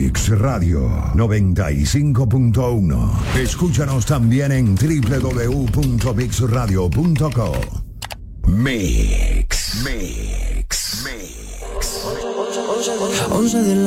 Mix Radio 95.1. Escúchanos también en www.mixradio.co. Mix. 11 de la